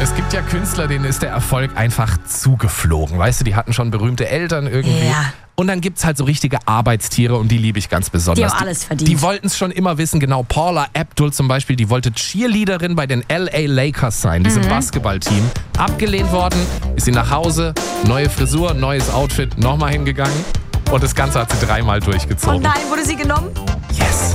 Es gibt ja Künstler, denen ist der Erfolg einfach zugeflogen. Weißt du, die hatten schon berühmte Eltern irgendwie. Ja. Und dann gibt's halt so richtige Arbeitstiere und die liebe ich ganz besonders. Die haben alles verdient. Die wollten es schon immer wissen, genau. Paula Abdul zum Beispiel, die wollte Cheerleaderin bei den LA Lakers sein, diesem Basketballteam. Abgelehnt worden, ist sie nach Hause, neue Frisur, neues Outfit, nochmal hingegangen. Und das Ganze hat sie 3-mal Oh durchgezogen. nein, wurde sie genommen?